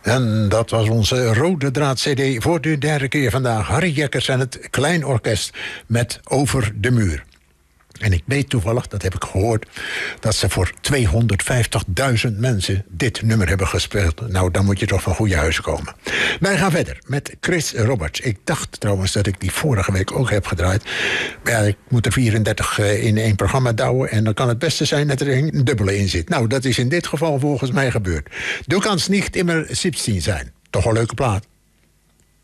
En dat was onze rode draad CD voor de derde keer vandaag. Harry Jekkers en het Klein Orkest met Over de Muur. En ik weet toevallig, dat heb ik gehoord, dat ze voor 250.000 mensen dit nummer hebben gespeeld. Nou, dan moet je toch van goede huizen komen. Wij gaan verder met Chris Roberts. Ik dacht trouwens dat ik die vorige week ook heb gedraaid. Maar ja, ik moet er 34 in één programma douwen. En dan kan het beste zijn dat er een dubbele in zit. Nou, dat is in dit geval volgens mij gebeurd. Du kannst nicht immer 17 zijn. Toch een leuke plaat.